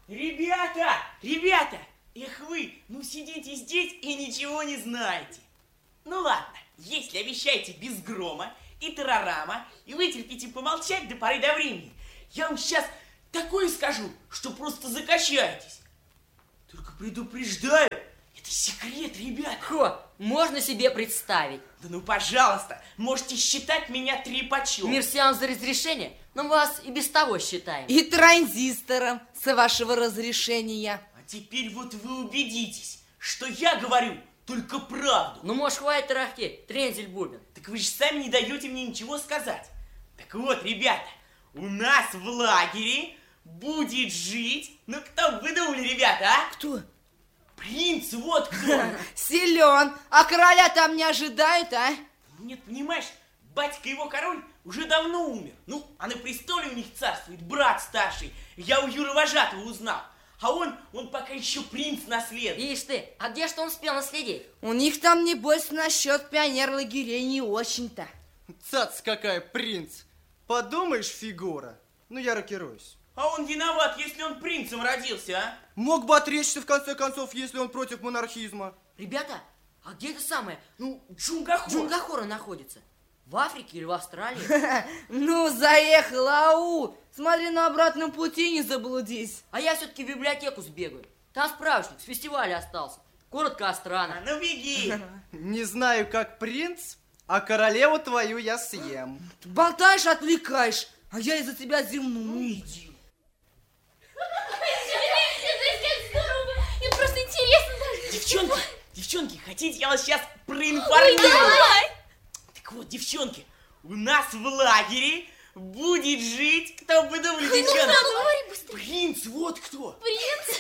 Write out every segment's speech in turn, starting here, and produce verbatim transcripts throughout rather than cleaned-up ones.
Ребята, ребята, эх вы, ну сидите здесь и ничего не знаете. Ну ладно, если обещаете без грома и тарарама, и вытерпите помолчать до поры до времени, я вам сейчас такое скажу, что просто закачаетесь. Только предупреждаю, это секрет, ребята. Хо, можно себе представить. Да ну, пожалуйста, можете считать меня трепачом. Мерсиан за разрешение, но вас и без того считаем. И транзистором, с вашего разрешения. А теперь вот вы убедитесь, что я говорю только правду. Ну, может, хватит тарахтеть, Трензель Бубен. Так вы же сами не даете мне ничего сказать. Так вот, ребята, у нас в лагере будет жить... Ну, кто бы вы думали, ребята, а? Кто? Принц, вот кто. Силен. А короля там не ожидают, а? Нет, понимаешь, батька его король уже давно умер. Ну, а на престоле у них царствует брат старший. Я у Юры Вожатого узнал. А он, он пока еще принц наследует. Ишь ты, а где что он успел наследить? У них там, небось, насчет пионер-лагерей не очень-то. Цац, какая принц. Подумаешь, фигура. Ну, я рокируюсь. А он виноват, если он принцем родился, а? Мог бы отречься, в конце концов, если он против монархизма. Ребята, а где это самое, ну, Джунгахора? Джунгахора находится? В Африке или в Австралии? Ну, заехал, ау! Смотри, на обратном пути не заблудись. А я все-таки в библиотеку сбегаю. Там справочник с фестиваля остался. Коротко о странах. А ну беги! Не знаю, как принц, а королеву твою я съем. Болтаешь, отвлекаешь, а я из-за тебя зевну. Ну иди. Мне просто интересно даже. Девчонки, девчонки, хотите, я вас сейчас проинформирую? Давай. Так вот, девчонки, у нас в лагере будет жить, кто бы думали, девчонки? Принц, вот кто. Принц?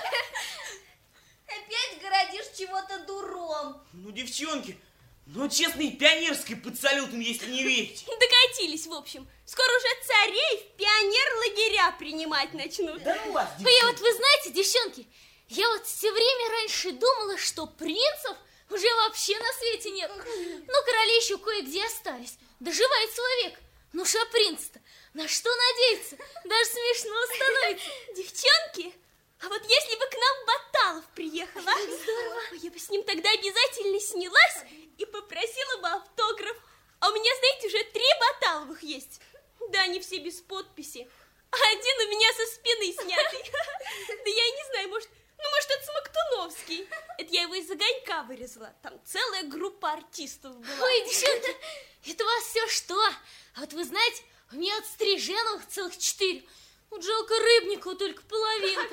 Опять городишь чего-то дуром. Ну, девчонки, ну, честный пионерской под салютом, если не верите. Докатились, в общем. Скоро уже царей в пионер-лагеря принимать начнут. Да ну вас, Вы, девчонки. вот вы знаете, девчонки, я вот все время раньше думала, что принцев уже вообще на свете нет. Ну, короли еще кое-где остались. Доживает человек. Ну, что принц-то? На что надеяться? Даже смешно становится. Девчонки, а вот если бы к нам Баталов приехал, а? Здорово. Я бы с ним тогда обязательно снялась и попросила бы автограф. А у меня, знаете, уже три Баталовых есть. Да, они все без подписи. А один у меня со спины снятый. Да я и не знаю, может... Ну, может, это Смоктуновский. Это я его из огонька вырезала. Там целая группа артистов была. Ой, девчонки, это у вас все что? А вот вы знаете, у меня от Стриженовых целых четыре. Вот жалко Рыбникова только половинка.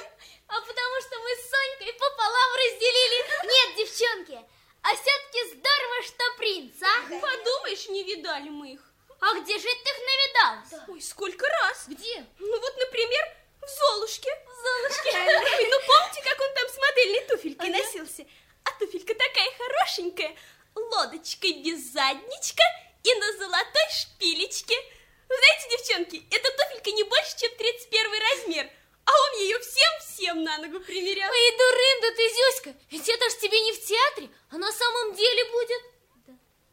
А потому что мы с Сонькой пополам разделили. Нет, девчонки, а все-таки здорово, что принц, а? Подумаешь, не видали мы их. А где же ты их навидалась? Ой, сколько раз. Где? Ну вот, например, в Золушке. В Золушке. Ой, ну помните, как он там с модельной туфелькой ага. носился? А туфелька такая хорошенькая, лодочкой без задничка и на золотой шпилечке. Вы знаете, девчонки, эта туфелька не больше, чем тридцать первый размер. А он ее всем-всем на ногу примерял. Ой, дурында ты, Зюська, ведь это ж тебе не в театре, а на самом деле будет. Да.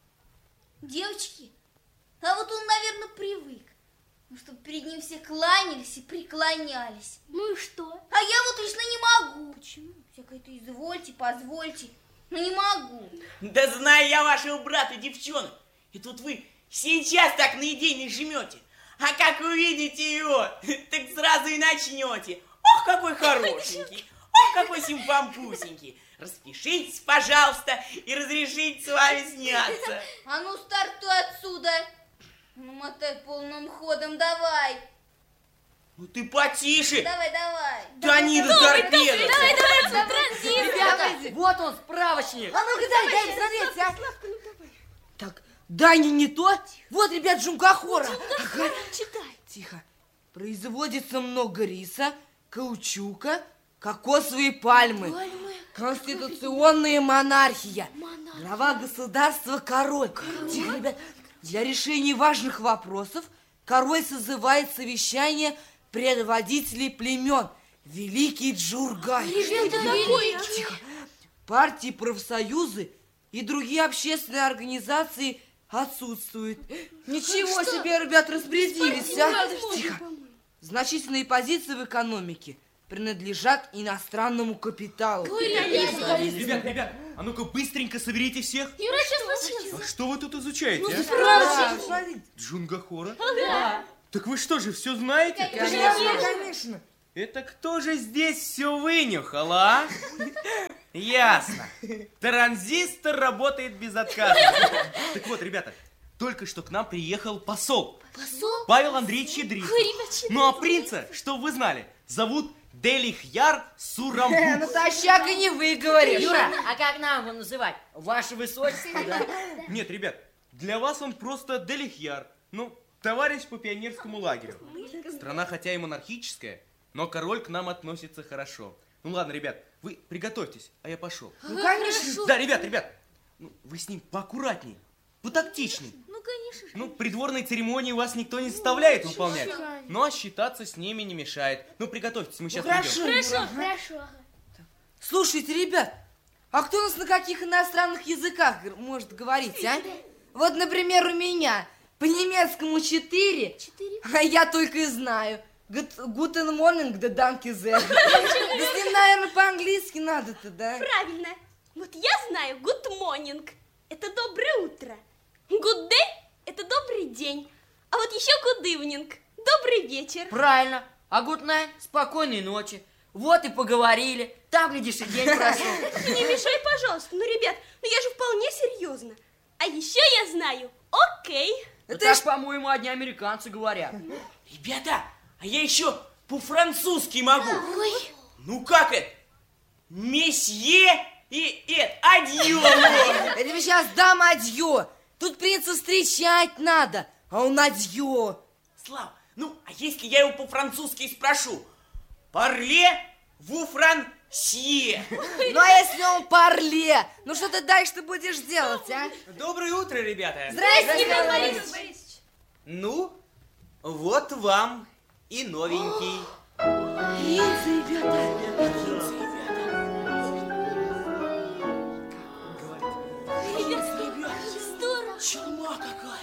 Девочки, а вот он, наверное, привык. Ну, чтобы перед ним все кланялись и преклонялись. Ну и что? А я вот лично не могу. Почему? Всякое-то извольте, позвольте. Ну не могу. Да знаю я вашего брата, девчонок. И тут вы сейчас так на идейных жмете. А как увидите его, так сразу и начнете. Ох, какой хорошенький. Ох, какой симпампусенький. Распишитесь, пожалуйста, и разрешите с вами сняться. А ну, стартуй отсюда. Ну, мотай полным ходом, давай. Ну ты потише. Давай, давай. Тони до торпеды. Давай, давай, транзит. Ребята, вот он, справочник. А ну-ка дай, дай посмотреть, а. Так, дай не, не то. Вот, ребят, Джунгахора. Ага. Читай. Тихо. Производится много риса, каучука, кокосовые пальмы. Пальмы. Конституционная монархия. Монархия. Глава государства король. Король? Тихо, ребят. Для решения важных вопросов король созывает совещание предводителей племен. Великий Джургай. Ребята, великий. Тихо. Партии, профсоюзы и другие общественные организации отсутствуют. Ничего Что? себе, ребят, распорядились, а? Невозможно, Тихо. по-моему. Значительные позиции в экономике принадлежат иностранному капиталу. Ребят, ребят, а ну-ка быстренько соберите всех. Юра, что случилось? А что вы тут изучаете, а? Да, смотрите. Джунгахора? Да. Так вы что же, все знаете? Конечно, конечно. Это кто же здесь все вынюхал, а? Ясно. Транзистор работает безотказно. Так вот, ребята, только что к нам приехал посол. Посол? Павел Андреевич Щедрин. Ой, ребят, Щедрин. Ну а принца, что вы знали, зовут Делихьяр Сурамбу. Э, Натощак и не выговоришь. Юра, а как нам его называть? Ваше высочество, да? Нет, ребят, для вас он просто Делихьяр. Ну, товарищ по пионерскому лагерю. Страна хотя и монархическая, но король к нам относится хорошо. Ну ладно, ребят, вы приготовьтесь, а я пошел. Ну, конечно. Да, ребят, ребят, ну, вы с ним поаккуратней, потактичней. Ну, конечно же. Ну, придворные церемонии вас никто не заставляет выполнять. Но считаться с ними не мешает. Ну, приготовьтесь, мы сейчас Хорошо. придем. Хорошо, хорошо. Слушайте, ребят, а кто у нас на каких иностранных языках г- может говорить, а? Вот, например, у меня по немецкому четыре, Четыре. а я только и знаю. Гутен морнинг, да данки зе. Да с ним, наверное, по-английски надо-то, да? Правильно. Вот я знаю good morning. Это доброе утро. Good day – это добрый день. А вот еще good evening – добрый вечер. Правильно. А good night – спокойной ночи. Вот и поговорили. Там, глядишь, и день прошел. Не мешай, пожалуйста. Ну, ребят, ну я же вполне серьезно. А еще я знаю окей. Это Это ж, по-моему, одни американцы говорят. Ребята, а я еще по-французски могу. Ой, Ну как это? Месье и это, адьё. Я тебе сейчас дам адьё. Тут принца встречать надо, а он адьё. Слав, ну, а если я его по-французски спрошу? Парле ву франсье. Ну, а если он парле? Ну, что ты дальше-то будешь делать, а? Доброе утро, ребята. Здрасте, Михаил Борис. Борисович. Ну, вот вам и новенький. Принц, ребята. здорово. Чума какая.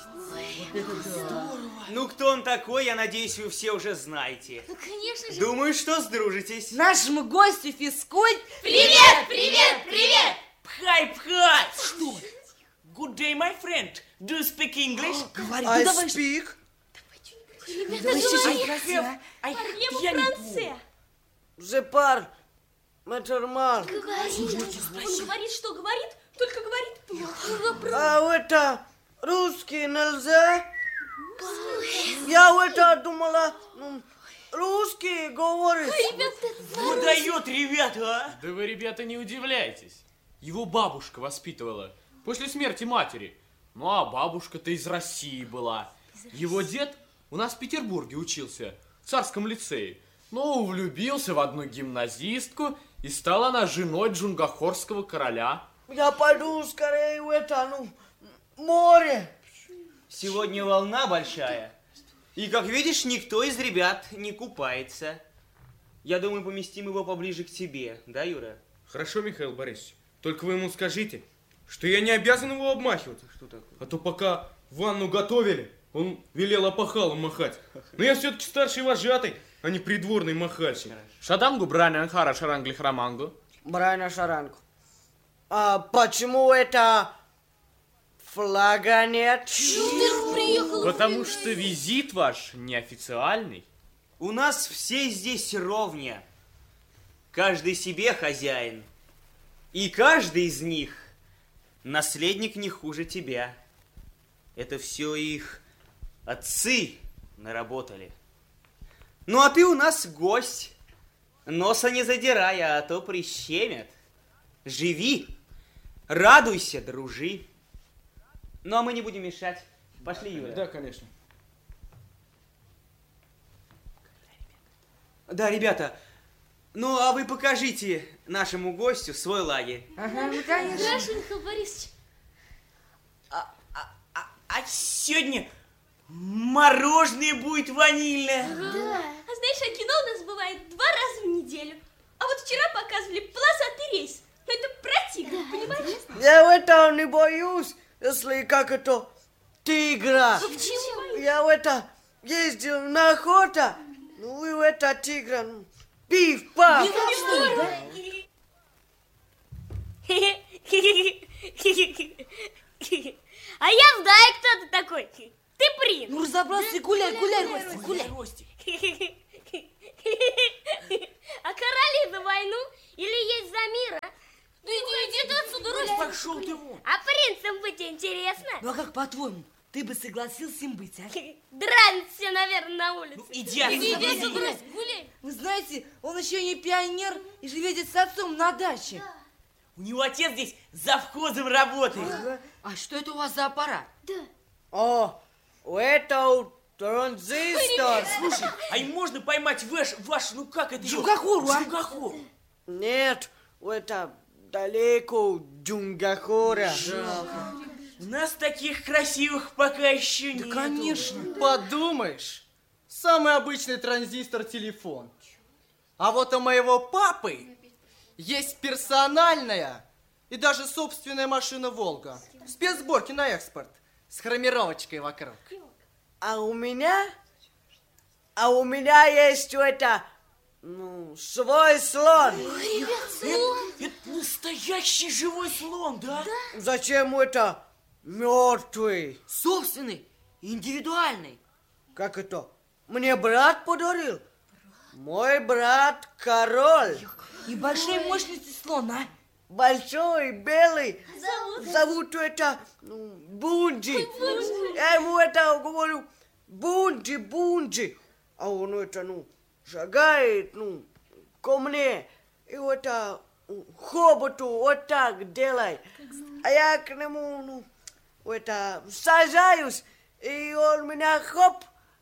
Ну, кто он такой, я надеюсь, вы все уже знаете. Ну, конечно же. Думаю, что сдружитесь. Нашему гостю физкульт. Привет, привет, привет. Пхай, пхай. Что? Good day, my friend. Do you speak English? Говори, I ну давай. speak. Ребята, Давай говори. чуть-чуть красе, а? Ай, Проблема я в не Франции. Je parle maternal. Он говорит, что говорит, только говорит плохо. А это русский нельзя? Я это думала, ну, русский говорит. Ну дает, ребята, а? Да вы, ребята, не удивляйтесь. Его бабушка воспитывала после смерти матери. Ну, а бабушка-то из России была. Его дед у нас в Петербурге учился, в царском лицее. Но влюбился в одну гимназистку, и стала она женой джунгахорского короля. Я пойду скорее в это, ну, море. Сегодня волна большая. И, как видишь, никто из ребят не купается. Я думаю, поместим его поближе к тебе. Да, Юра? Хорошо, Михаил Борисович. Только вы ему скажите, что я не обязан его обмахивать. Что такое? А то пока ванну готовили, он велел опахалом махать. Но я все-таки старший вожатый, а не придворный махальщик. Шадангу бранян хара шарангли храмангу. Брайна Шаранку. А почему это флага нет? Ты приехал. Потому что визит ваш неофициальный. У нас все здесь ровня. Каждый себе хозяин. И каждый из них наследник не хуже тебя. Это все их отцы наработали. Ну, а ты у нас гость. Носа не задирай, а то прищемят. Живи, радуйся, дружи. Ну, а мы не будем мешать. Пошли, Юра. Да, конечно. Да, ребята, ну, а вы покажите нашему гостю свой лагерь. Ага, ну, конечно. Хорошо, Михаил Борисович. А, а, а, а сегодня мороженое будет ванильное. Да. А знаешь, а кино у нас бывает два раза в неделю. А вот вчера показывали полосатый рейс. Но это про тигра, понимаешь? Я это не боюсь, если как это тигра. Почему? Я это ездил на охоту, ну и это тигра. Ну, Пиф-паф! А я знаю, кто ты такой. Ты принц. Ну, разобрался и гуляй, гуляй, Ростик, гуляй. А короли за войну или есть за мир, а? Ну иди, иди ты отсюда, Ростик. Пошел ты вон. А принцем быть интересно? Ну, а как по-твоему, ты бы согласился им быть, а? Дрались все, наверное, на улице. Иди отсюда. Иди, иди отсюда, Ростик, гуляй. Вы знаете, он еще не пионер и живет здесь с отцом на даче. У него отец здесь завхозом работает. А что это у вас за аппарат? О, это транзистор. Слушай, а им можно поймать ваш, ваш, ну как это? Джунгахору, а? Джунгахору. Нет, это далеко Джунгахора. У нас таких красивых пока еще нет. Конечно. Подумаешь, самый обычный транзистор-телефон. А вот у моего папы есть персональная и даже собственная машина «Волга» в спецсборке на экспорт с хромировочкой вокруг. А у меня, а у меня есть это, ну, свой слон. Это, это настоящий живой слон, да? Зачем это мертвый? Собственный, индивидуальный. Как это? Мне брат подарил. Мой брат король. И большой мощности слон, а? Большой, белый. Зовут, Зовут это ну, Бунджи. Я ему это говорю, Бунджи, Бунджи. А он это, ну, шагает, ну, ко мне. И это хоботу вот так делай. А я к нему, ну, это сажаюсь. И он меня хоп.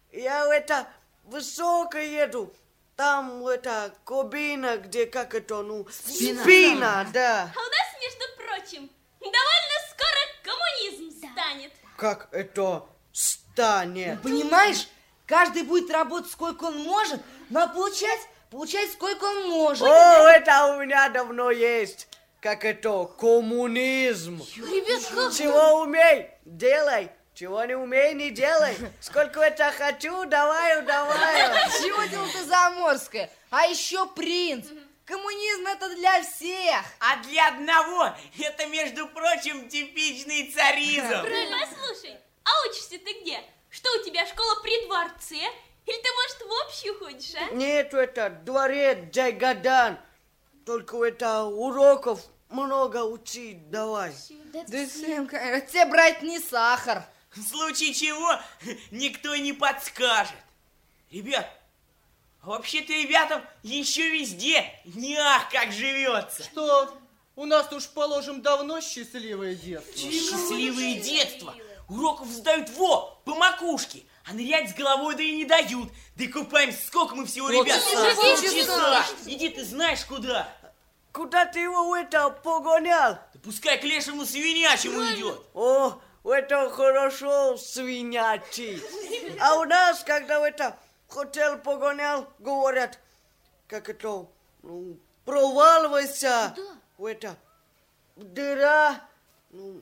Я это высоко еду. Там это кабина, где как это, ну, Спина. спина, да. А у нас, между прочим, довольно скоро коммунизм станет. Как это станет? Понимаешь, каждый будет работать сколько он может, но получать, получать сколько он может. О, это у меня давно есть. Как это коммунизм. Ребят, как Чего умей, делай. Чего не умей, не делай. Сколько это хочу, давай, давай. Чего дело-то заморское? А еще принц. Коммунизм это для всех. А для одного это, между прочим, типичный царизм. Послушай, а учишься ты где? Что у тебя, школа при дворце? Или ты, может, в общую ходишь, а? Нет, это дворец Джайгадан. Только это уроков много учить давай. Да, Симка, тебе брать не сахар. В случае чего никто не подскажет. Ребят, а вообще-то ребятам еще везде не ах, как живется. Что? У нас уж, положим, давно счастливое детство. Счастливое детство. Уроков сдают во, по макушке. А нырять с головой да и не дают. Да и купаемся, сколько мы всего, ребят? Полчаса. Иди ты знаешь куда. Куда ты его это погонял? Да пускай к лешему свинячему идет. О, это хорошо, свинячий. А у нас, когда это хотел погонял, говорят, как это, ну, проваливайся. Да. Это дыра, ну,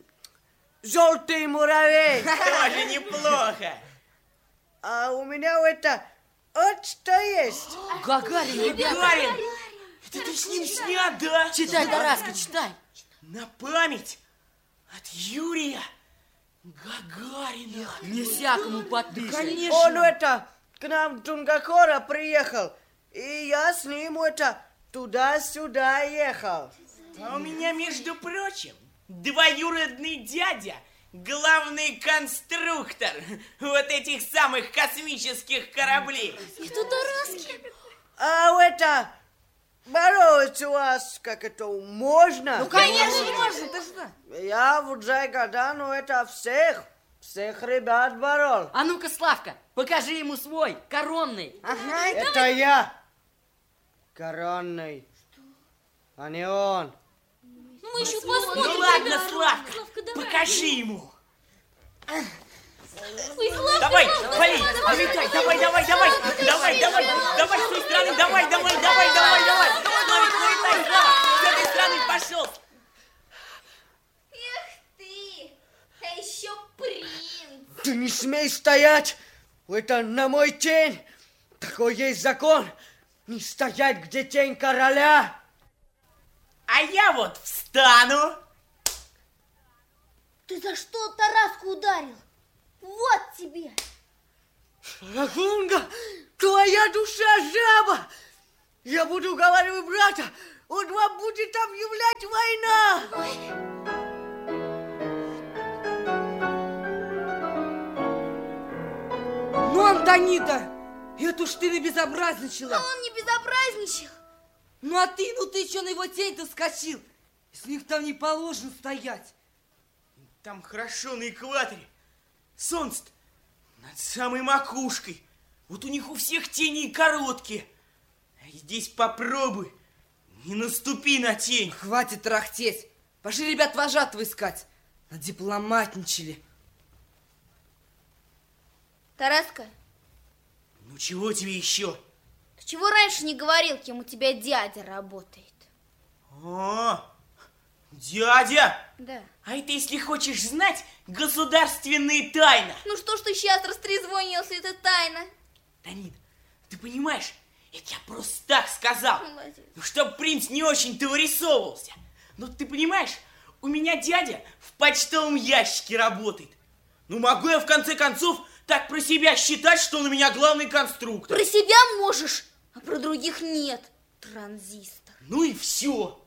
желтый муравей. Тоже неплохо. А у меня это вот что есть. Гагарин, ребята. Гагарин, это ты с ним снят, да? Читай, Тараска, читай. На память от Юрия Гагарина. Не всякому подпишет. Он это к нам в Джунгахора приехал, и я с ним это туда-сюда ехал. А у меня, между прочим, двоюродный дядя, главный конструктор вот этих самых космических кораблей. Это Тараски. А это бороться у вас как это можно? Ну, конечно, можно, ты что? Я в Джайгадану это всех, всех ребят борол. А ну-ка, Славка, покажи ему свой, коронный. Ага, Это я, коронный, а не он. Ну, мы еще посмотрим. Ну ладно, ребят. Славка, Славка, давай. покажи ему. Ой, Славка, Давай, Славка, вали, давай, вылетай, давай, давай, давай, давай, давай, давай, с той стороны, давай, давай, давай, давай, давай. Славик, вылетай, Слава, с этой стороны пошел. Эх ты, а еще принц. Ты не смей стоять, это на мой тень. Такой есть закон. Не стоять, где тень короля. А я вот встану. Ты за что Тараску ударил? Вот тебе. Рагунга, твоя душа жаба. Я буду уговаривать брата, он вам будет объявлять война. Ну, Антонита, это уж ты набезобразничала. А он не безобразничал. Ну, а ты, ну ты что на его тень-то скочил? С них там не положено стоять. Там хорошо на экваторе. Солнце над самой макушкой. Вот у них у всех тени короткие. А здесь попробуй, не наступи на тень. Хватит трахтеть. Пошли, ребят, вожатого искать. Надипломатничали. Тараска, Ну чего тебе еще? ты чего раньше не говорил, кем у тебя дядя работает? А, дядя! Да. А это, если хочешь знать, государственные тайны. Ну что ж ты сейчас растрезвонился, это тайна. Данин, ты понимаешь, это я просто так сказал. Молодец. Ну, чтоб принц не очень-то вырисовывался. Но ты понимаешь, у меня дядя в почтовом ящике работает. Ну, могу я в конце концов так про себя считать, что он у меня главный конструктор. Про себя можешь, а про других нет. Транзистор. Ну и все.